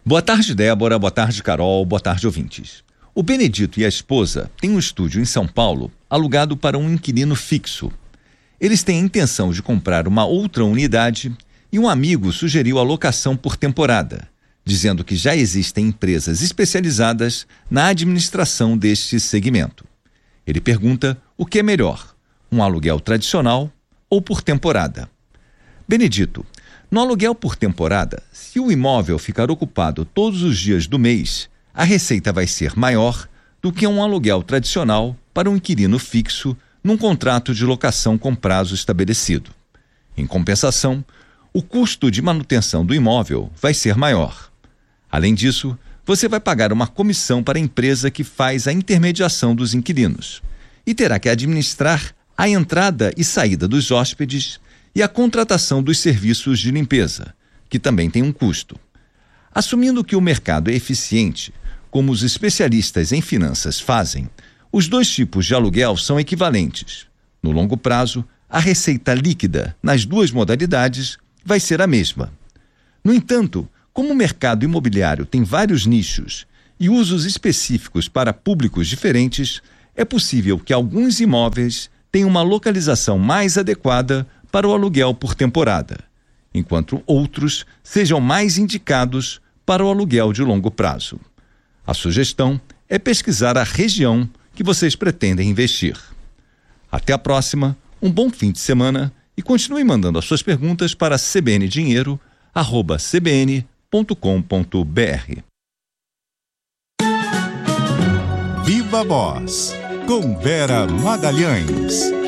Boa tarde, Débora. Boa tarde, Carol. Boa tarde, ouvintes. O Benedito e a esposa têm um estúdio em São Paulo alugado para um inquilino fixo. Eles têm a intenção de comprar uma outra unidade e um amigo sugeriu a locação por temporada, dizendo que já existem empresas especializadas na administração deste segmento. Ele pergunta o que é melhor, um aluguel tradicional ou por temporada. Benedito, no aluguel por temporada, se o imóvel ficar ocupado todos os dias do mês, a receita vai ser maior do que um aluguel tradicional para um inquilino fixo num contrato de locação com prazo estabelecido. Em compensação, o custo de manutenção do imóvel vai ser maior. Além disso, você vai pagar uma comissão para a empresa que faz a intermediação dos inquilinos e terá que administrar a entrada e saída dos hóspedes e a contratação dos serviços de limpeza, que também tem um custo. Assumindo que o mercado é eficiente, como os especialistas em finanças fazem, os dois tipos de aluguel são equivalentes. No longo prazo, a receita líquida nas duas modalidades vai ser a mesma. No entanto, como o mercado imobiliário tem vários nichos e usos específicos para públicos diferentes, é possível que alguns imóveis tenham uma localização mais adequada para o aluguel por temporada, enquanto outros sejam mais indicados para o aluguel de longo prazo. A sugestão é pesquisar a região que vocês pretendem investir. Até a próxima, um bom fim de semana e continue mandando as suas perguntas para cbndinheiro@cbn.com.br. Viva Voz, com Vera Magalhães.